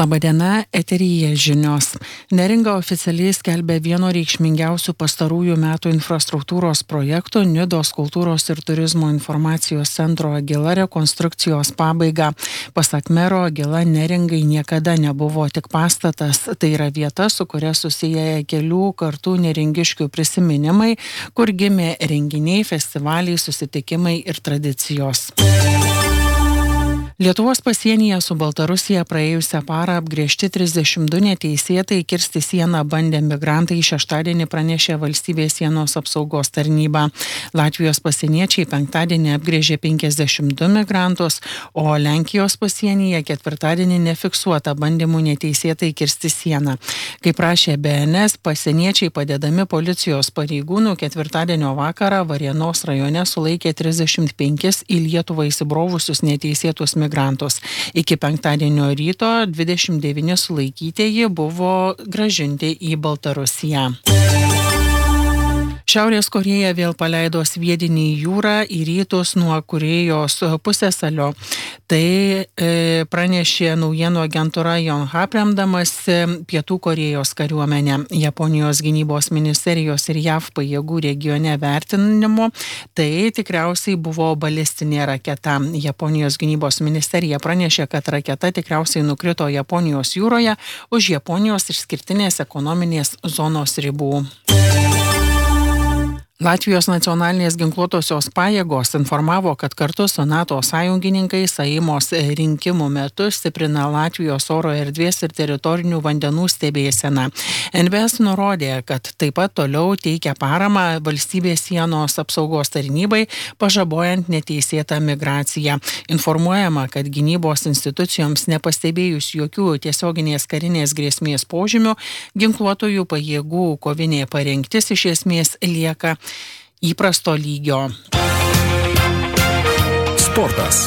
Labadiena, eteryje žinios. Neringa oficialiai skelbia vieno reikšmingiausių pastarųjų metų infrastruktūros projektų Nidos kultūros ir turizmo informacijos centro Agila rekonstrukcijos pabaigą. Pasak mero, Agila Neringai niekada nebuvo tik pastatas, tai yra vieta, su kuria susiję kelių kartų neringiškių prisiminimai, kur gimė renginiai, festivaliai, susitikimai ir tradicijos. Lietuvos pasienyje su Baltarusija praėjusią parą apgręžti 32 neteisėtai kirsti sieną bandę migrantai šeštadienį pranešė valstybės sienos apsaugos tarnyba. Latvijos pasieniečiai penktadienį apgręžė 52 migrantus, o Lenkijos pasienyje ketvirtadienį nefiksuota bandymų neteisėtai kirsti sieną. Kaip prašė BNS, pasieniečiai padedami policijos pareigūnų ketvirtadienio vakarą Varėnos rajone sulaikė 35 į Lietuvą įsibrovusius neteisėtus migrantus. Iki penktadienio ryto 29 sulaikytieji buvo grąžinti į Baltarusiją. Šiaurės Korėja vėl paleido sviedinį į jūrą į rytus nuo Korėjos pusiasalio. Tai pranešė naujienų agentūra Yonhap remdamasi Pietų Korėjos kariuomenę. Japonijos gynybos ministerijos ir JAV pajėgų regione vertinimu tai tikriausiai buvo balistinė raketa. Japonijos gynybos ministerija pranešė, kad raketa tikriausiai nukrito Japonijos jūroje už Japonijos išskirtinės ekonominės zonos ribų. Latvijos nacionalinės ginkluotosios pajėgos informavo, kad kartu su NATO sąjungininkais Saeimos rinkimų metu stiprina Latvijos oro erdvės ir teritorinių vandenų stebėseną. NVS nurodė, kad taip pat toliau teikia paramą valstybės sienos apsaugos tarnybai, pažabojant neteisėtą migraciją. Informuojama, kad gynybos institucijoms nepastebėjus jokių tiesioginės karinės grėsmės požymių, ginkluotojų pajėgų kovinė parengtis iš esmės lieka įprasto lygio. Sportas.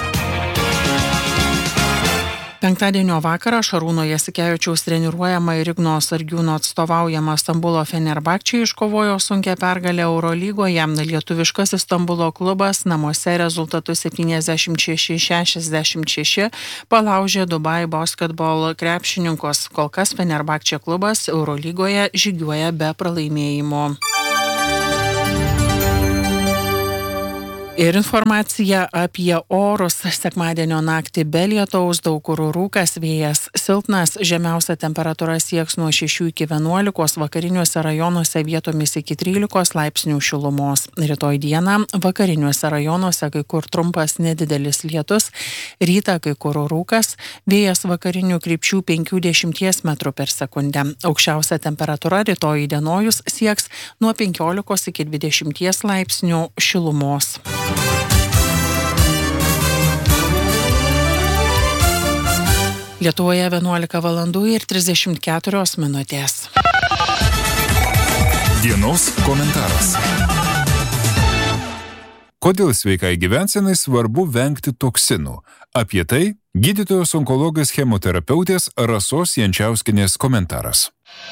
Penktadienio vakarą Šarūno Jasikevičiaus treniruojama ir Igno Sargiūno atstovaujama Stambulo Fenerbahčė iškovojo sunkią pergalę Eurolygoje. Lietuviškasis Stambulo klubas namuose rezultatu 76-66 palaužė Dubai Basketball krepšininkus. Kol kas Fenerbahčė klubas Eurolygoje žygiuoja be pralaimėjimo. Ir informacija apie orus. Sekmadienio naktį be lietaus, daug kur rūkas, vėjas silpnas, žemiausia temperatūra sieks nuo 6 iki 11, vakariniuose rajonuose vietomis iki 13 laipsnių šilumos. Rytoj dieną vakariniuose rajonuose kai kur trumpas nedidelis lietus, rytą kai kur rūkas, vėjas vakarinių krypčių 50 metrų per sekundę. Aukščiausia temperatūra rytoj įdienojus sieks nuo 15 iki 20 laipsnių šilumos. Lietuvoje 11 valandų ir 34 minutės. Dienos komentaras. Kodėl sveikai gyvensenai svarbu vengti toksinų? Apie tai gydytojos onkologijos chemoterapeutės Rasos Jančiauskienės komentaras.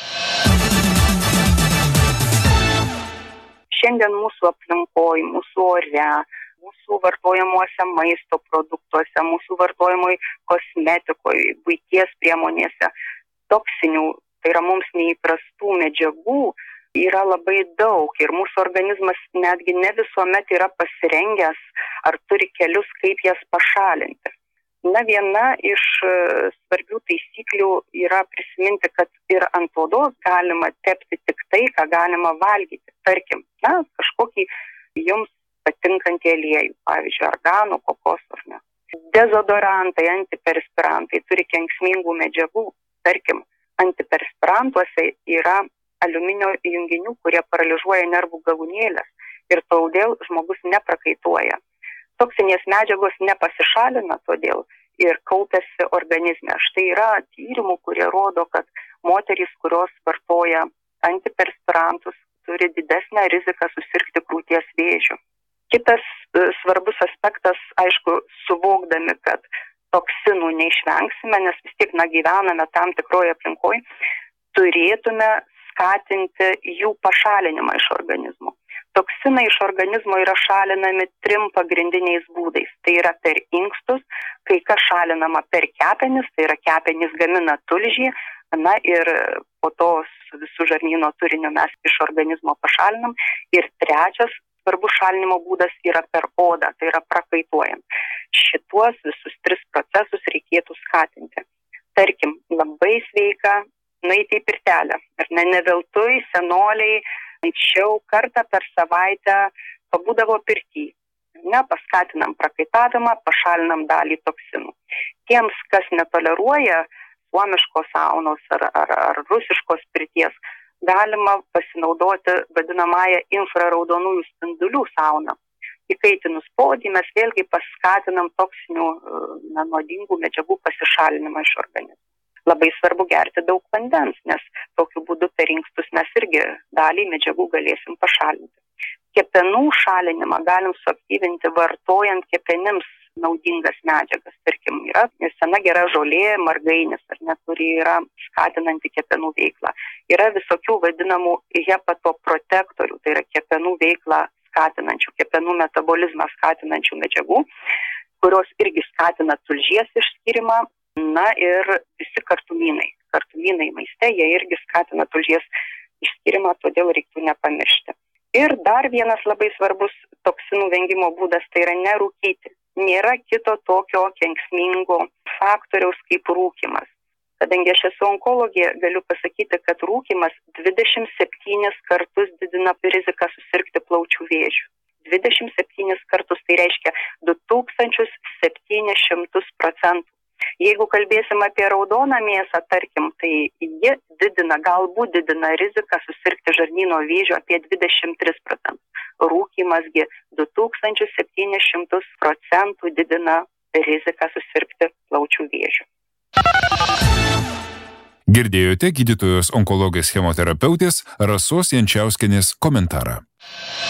Šiandien mūsų aplinkoje, mūsų ore, mūsų vartojamuose maisto produktuose, mūsų vartojamoj kosmetikoje, buities priemonėse, toksinių, tai yra mums neįprastų medžiagų, yra labai daug ir mūsų organizmas netgi ne visuomet yra pasirengęs ar turi kelius, kaip jas pašalinti. Viena iš svarbių taisyklių yra prisiminti, kad ir ant odos galima tepti tik tai, ką galima valgyti. Tarkim, kažkokį jums patinkantį aliejų, pavyzdžiui, arganų, kokosų ar ne. Dezodorantai, antiperspirantai turi kenksmingų medžiagų. Tarkim, antiperspirantuose yra aliuminio junginių, kurie paralyžuoja nervų galūnėles ir todėl žmogus neprakaituoja. Toksinės medžiagos nepasišalina todėl ir kaupiasi organizme. Štai yra tyrimų, kurie rodo, kad moterys, kurios vartoja antiperspirantus, turi didesnę riziką susirgti krūties vėžiu. Kitas svarbus aspektas, aišku, suvokdami, kad toksinų neišvengsime, nes vis tiek gyvename tam tikroje aplinkoje, turėtume skatinti jų pašalinimą iš organizmo. Toksinai iš organizmo yra šalinami 3 pagrindiniais būdais. Tai yra per inkstus, kai kas šalinama per kepenis, tai yra kepenys gamina tulžį, na ir po to su visų žarnyno turiniu mes iš organizmo pašalinam. Ir trečias svarbus šalinimo būdas yra per odą, tai yra prakaituojant. Šituos visus 3 procesus reikėtų skatinti. Tarkim, labai sveika nueiti į pirtelę. Ne veltui senoliai anksčiau kartą per savaitę pabūdavo pirty. Paskatinam prakaitavimą, pašalinam dalį toksinų. Tiems, kas netoleruoja suomiškos saunos ar rusiškos pirties, galima pasinaudoti vadinamąją infraraudonųjų spindulių sauną. Įkaitinus podį mes vėlgi paskatinam toksinių nuodingų medžiagų pasišalinimą iš organizmo. Labai svarbu gerti daug vandens, nes tokiu būdu per inkstus mes irgi dalį medžiagų galėsim pašalinti. Kepenų šalinimą galim suaktyvinti vartojant kepenims naudingas medžiagas. Tarkim, yra sena gera žolė, margainis, kuri yra skatinanti kepenų veiklą. Yra visokių vadinamų hepatoprotektorių, tai yra kepenų veiklą skatinančių, kepenų metabolizmą skatinančių medžiagų, kurios irgi skatina tulžies išskyrimą. Na ir visi kartumynai. Kartumynai maiste, jie irgi skatina tulžies išskyrimą, todėl reiktų nepamiršti. Ir dar vienas labai svarbus toksinų vengimo būdas, tai yra nerūkyti. Nėra kito tokio kenksmingo faktoriaus kaip rūkymas. Kadangi aš esu onkologė, galiu pasakyti, kad rūkymas 27 kartus didina riziką susirgti plaučių vėžiu. 27 kartus, tai reiškia 2700%. Jeigu kalbėsim apie raudoną mėsą, tarkim, tai ji galbūt didina riziką susirgti žarnyno vėžiu apie 23%. Rūkymasgi 2700% didina riziką susirgti plaučių vėžiu. Girdėjote gydytojos onkologės chemoterapeutės Rasos Jančiauskienės komentarą.